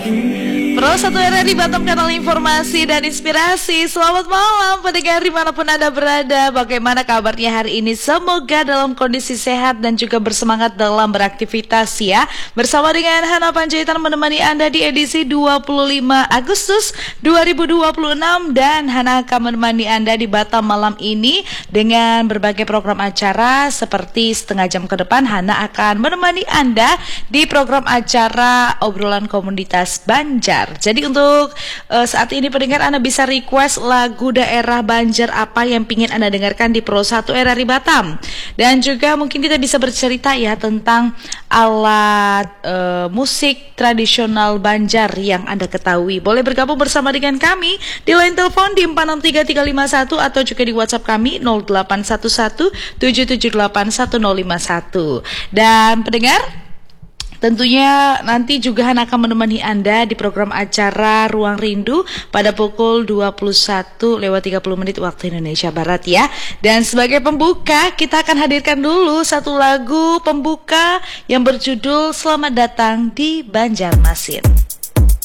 Pro 1 RRI Batam, kanal informasi dan inspirasi. Selamat malam pendengar dimanapun Anda berada. Bagaimana kabarnya hari ini? Semoga dalam kondisi sehat dan juga bersemangat dalam beraktivitas ya. Bersama dengan Hana Panjaitan menemani Anda di edisi 25 Agustus 2026. Dan Hana akan menemani Anda di Batam malam ini dengan berbagai program acara. Seperti setengah jam ke depan Hana akan menemani Anda di program acara obrolan komunitas Banjar. Jadi untuk saat ini pendengar, Anda bisa request lagu daerah Banjar apa yang ingin Anda dengarkan di Pro 1 RRI Batam. Dan juga mungkin kita bisa bercerita ya tentang alat musik tradisional Banjar yang Anda ketahui. Boleh bergabung bersama dengan kami di line telepon di 463351 atau juga di WhatsApp kami 081177811051. Dan pendengar, tentunya nanti juga Hana akan menemani Anda di program acara Ruang Rindu pada pukul 21:30 waktu Indonesia Barat ya. Dan sebagai pembuka, kita akan hadirkan dulu satu lagu pembuka yang berjudul Selamat Datang di Banjarmasin.